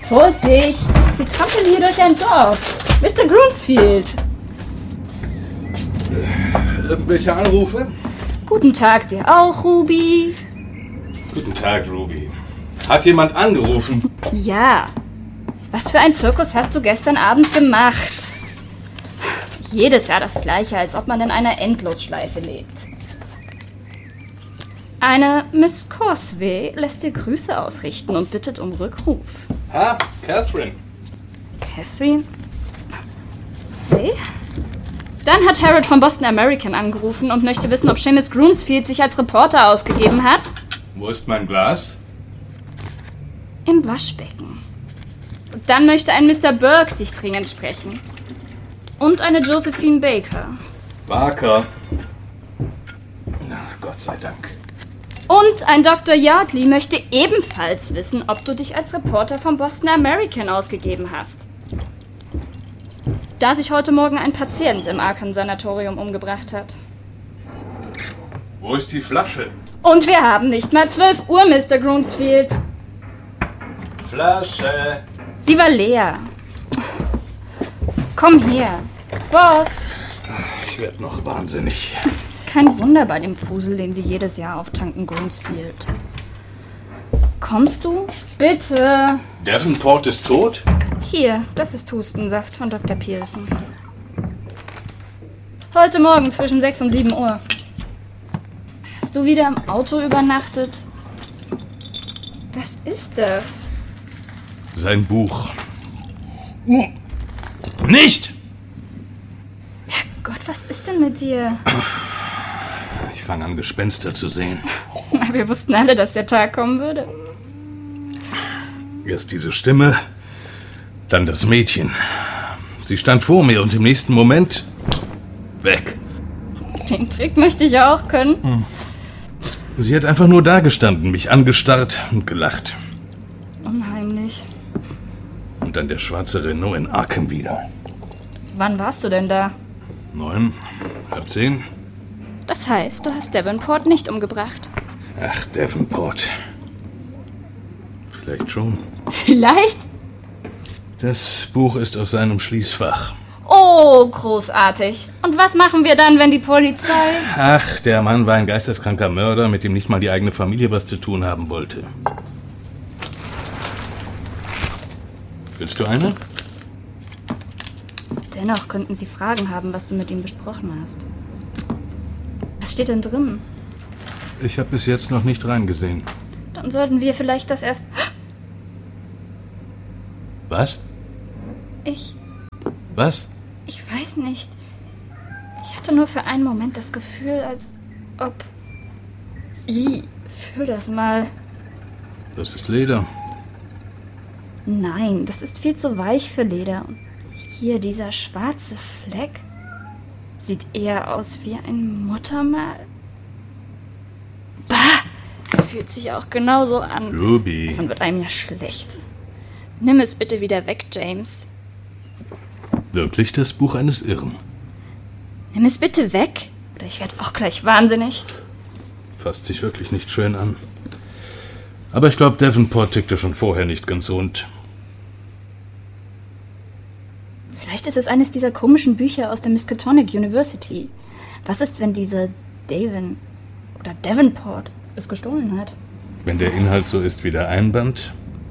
Vorsicht! Sie trampeln hier durch ein Dorf. Mr. Grunsfield. Irgendwelche Anrufe? Guten Tag dir auch, Ruby. Guten Tag, Ruby. Hat jemand angerufen? Ja. Was für ein Zirkus hast du gestern Abend gemacht? Jedes Jahr das Gleiche, als ob man in einer Endlosschleife lebt. Eine Miss Corsway lässt dir Grüße ausrichten und bittet um Rückruf. Ha, Catherine. Catherine? Hey? Dann hat Harold vom Boston American angerufen und möchte wissen, ob Seamus Grunsfield sich als Reporter ausgegeben hat. Wo ist mein Glas? Im Waschbecken. Dann möchte ein Mr. Burke dich dringend sprechen. Und eine Josephine Baker. Barker. Na, Gott sei Dank. Und ein Dr. Yardley möchte ebenfalls wissen, ob du dich als Reporter vom Boston American ausgegeben hast. Da sich heute Morgen ein Patient im Arkham-Sanatorium umgebracht hat. Wo ist die Flasche? Und wir haben nicht mal 12 Uhr, Mr. Grunsfield. Flasche. Sie war leer. Komm her. Boss. Ich werde noch wahnsinnig. Kein Wunder bei dem Fusel, den Sie jedes Jahr auftanken, Grunsfield. Kommst du? Bitte. Davenport ist tot? Hier, das ist Hustensaft von Dr. Pearson. Heute Morgen zwischen 6 und 7 Uhr. Hast du wieder im Auto übernachtet? Was ist das? Sein Buch. Nicht! Gott, was ist denn mit dir? Ich fange an, Gespenster zu sehen. Wir wussten alle, dass der Tag kommen würde. Erst diese Stimme, dann das Mädchen. Sie stand vor mir und im nächsten Moment weg. Den Trick möchte ich auch können. Sie hat einfach nur dagestanden, mich angestarrt und gelacht. Unheimlich. Und dann der schwarze Renault in Arkham wieder. Wann warst du denn da? 9, halb 10. Das heißt, du hast Davenport nicht umgebracht. Ach, Davenport. Vielleicht schon. Vielleicht? Das Buch ist aus seinem Schließfach. Oh, großartig. Und was machen wir dann, wenn die Polizei... Ach, der Mann war ein geisteskranker Mörder, mit dem nicht mal die eigene Familie was zu tun haben wollte. Willst du eine? Dennoch könnten sie Fragen haben, was du mit ihm besprochen hast. Was steht denn drin? Ich habe bis jetzt noch nicht reingesehen. Dann sollten wir vielleicht das erst... Was? Was? Ich weiß nicht. Ich hatte nur für einen Moment das Gefühl, als ob... Fühl das mal. Das ist Leder. Nein, das ist viel zu weich für Leder. Und hier dieser schwarze Fleck sieht eher aus wie ein Muttermal. Bah! Es fühlt sich auch genauso an. Ruby. Davon wird einem ja schlecht. Nimm es bitte wieder weg, James. Wirklich das Buch eines Irren. Nimm es bitte weg, oder ich werde auch gleich wahnsinnig. Fasst sich wirklich nicht schön an. Aber ich glaube, Davenport tickte schon vorher nicht ganz rund. Vielleicht ist es eines dieser komischen Bücher aus der Miskatonic University. Was ist, wenn diese Davenport es gestohlen hat? Wenn der Inhalt so ist wie der Einband.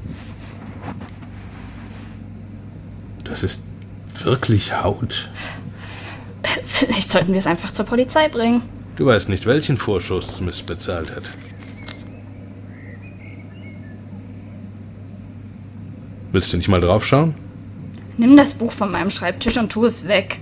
Das ist wirklich Haut. Vielleicht sollten wir es einfach zur Polizei bringen. Du weißt nicht, welchen Vorschuss Smith bezahlt hat. Willst du nicht mal draufschauen? Nimm das Buch von meinem Schreibtisch und tu es weg.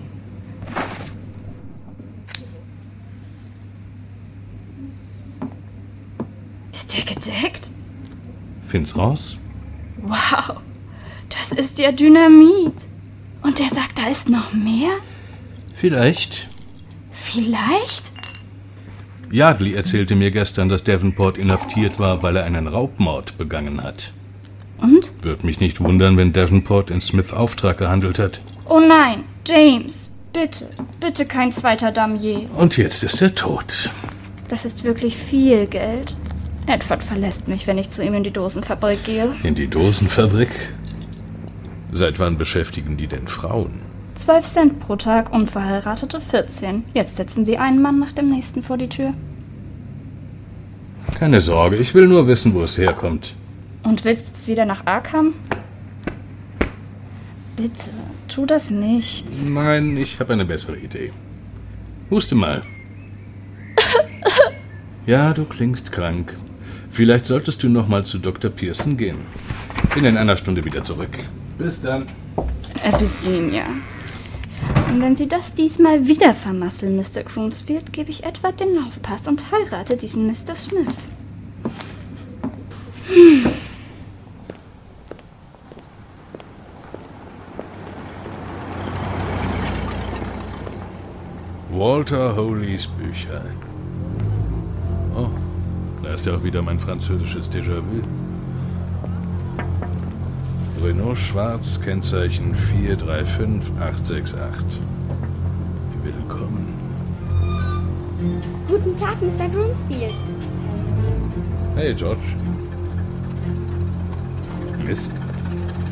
Ist der gedeckt? Find's raus. Wow, das ist ja Dynamit. Und der sagt, da ist noch mehr? Vielleicht. Vielleicht? Yardley erzählte mir gestern, dass Davenport inhaftiert war, weil er einen Raubmord begangen hat. Und? Würde mich nicht wundern, wenn Davenport in Smiths Auftrag gehandelt hat. Oh nein, James, bitte, bitte kein zweiter Damier. Und jetzt ist er tot. Das ist wirklich viel Geld. Edward verlässt mich, wenn ich zu ihm in die Dosenfabrik gehe. In die Dosenfabrik? Seit wann beschäftigen die denn Frauen? 12 Cent pro Tag, Unverheiratete 14. Jetzt setzen sie einen Mann nach dem nächsten vor die Tür. Keine Sorge, ich will nur wissen, wo es herkommt. Und willst jetzt wieder nach Arkham? Bitte, tu das nicht. Nein, ich habe eine bessere Idee. Huste mal. Ja, du klingst krank. Vielleicht solltest du noch mal zu Dr. Pearson gehen. Bin in einer Stunde wieder zurück. Bis dann. Abyssinia. Und wenn Sie das diesmal wieder vermasseln, Mr. Croomsfield, gebe ich Edward den Laufpass und heirate diesen Mr. Smith. Walter Holeys Bücher. Oh, da ist ja auch wieder mein französisches Déjà-vu. Renault Schwarz, Kennzeichen 435868. Willkommen. Guten Tag, Mr. Groomsfield. Hey, George. Miss?